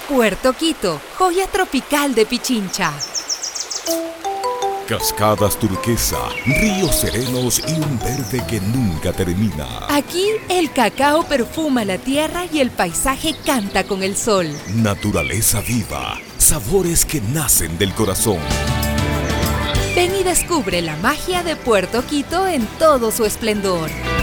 Puerto Quito, joya tropical de Pichincha. Cascadas turquesa, ríos serenos y un verde que nunca termina. Aquí el cacao perfuma la tierra y el paisaje canta con el sol. Naturaleza viva, sabores que nacen del corazón. Ven y descubre la magia de Puerto Quito en todo su esplendor.